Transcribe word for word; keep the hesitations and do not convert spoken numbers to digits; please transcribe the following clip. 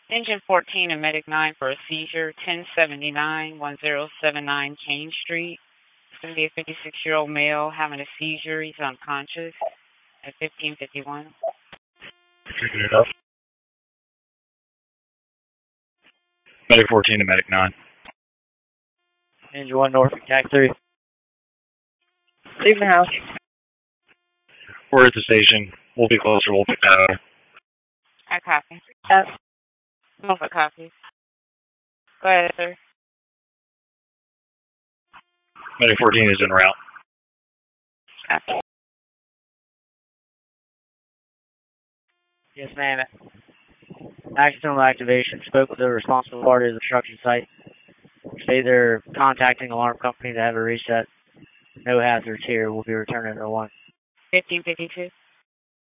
Engine fourteen and Medic nine for a seizure, ten seventy-nine, ten seventy-nine Kane Street. It's going to be a fifty-six-year-old male having a seizure. He's unconscious at fifteen fifty-one. Picking it up. Medic fourteen to Medic nine. Engine one Norfolk, tax three. Leaving the house. We're at the station. We'll be closer. We'll pick that up. I copy. Yes. Norfolk copy. Go ahead, sir. Medic fourteen is en route. Copy. Yes, ma'am. Accidental activation. Spoke with the responsible party of the construction site. Say they're contacting alarm company to have a reset. No hazards here. We'll be returning at one. fifteen fifty-two.